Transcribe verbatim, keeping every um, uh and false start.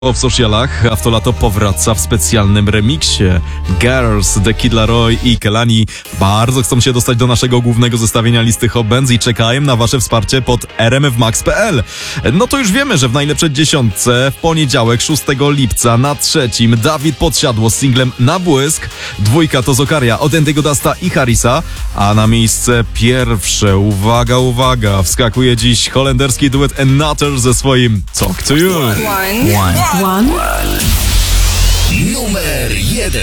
W socialach, a w to lato powraca w specjalnym remiksie. Girls, The Kid Laroi i Kehlani bardzo chcą się dostać do naszego głównego zestawienia listy Hot Bands i czekają na wasze wsparcie pod r m f max kropka p l. No to już wiemy, że w najlepszej dziesiątce w poniedziałek szóstego lipca na trzecim Dawid Podsiadło z singlem Na Błysk, dwójka to Zokaria od Andy'ego Dasta i Harrisa, a na miejsce pierwsze, uwaga, uwaga, wskakuje dziś holenderski duet Another ze swoim Talk to You. One. One. One. Numer jeden.